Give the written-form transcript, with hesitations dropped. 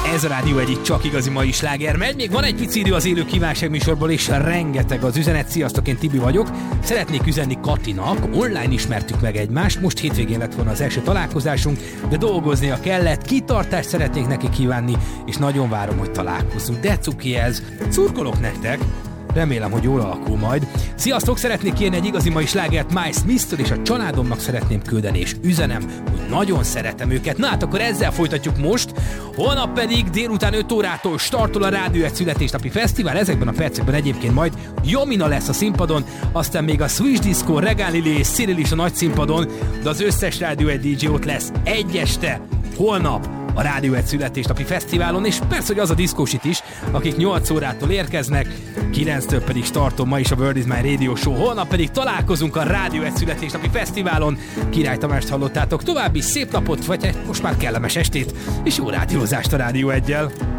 Ez a Rádió Egy csak igazi mai sláger megy. Még van egy pici idő az élő kívánság műsorból, és rengeteg az üzenet. Sziasztok, én Tibi vagyok. Szeretnék üzenni Katinak. Online ismertük meg egymást. Most hétvégén lett volna az első találkozásunk, de dolgoznia kellett. Kitartást szeretnék neki kívánni, és nagyon várom, hogy találkozzunk. De cuki ez. Szurkolok nektek. Remélem, hogy jól alakul majd. Sziasztok, szeretnék kérni egy igazi mai slágert Miles Smith-től, és a családomnak szeretném küldeni, és üzenem, hogy nagyon szeretem őket. Na hát akkor ezzel folytatjuk most. Holnap pedig délután 5 órától startol a Rádió Egy születésnapi fesztivál. Ezekben a percekben egyébként majd Jomina lesz a színpadon, aztán még a Swiss Disco, Regán Lili és Cyril is a nagy színpadon, de az összes Rádió Egy DJ ott lesz egy este, holnap a Rádió Egy születésnapi fesztiválon, és persze, hogy az a diszkósit is, akik 8 órától érkeznek, 9-től pedig startom ma is a World is My Radio Show, holnap pedig találkozunk a Rádió Egy születésnapi fesztiválon. Király Tamást hallottátok, további szép napot, vagy most már kellemes estét, és jó rádiózást a Rádió Eggyel!